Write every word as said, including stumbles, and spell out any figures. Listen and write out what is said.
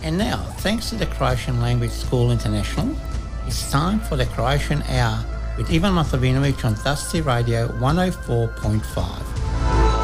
And now, thanks to the Croatian Language School International, it's time for the Croatian Hour with Ivan Matovinovic on Dusty Radio one oh four point five.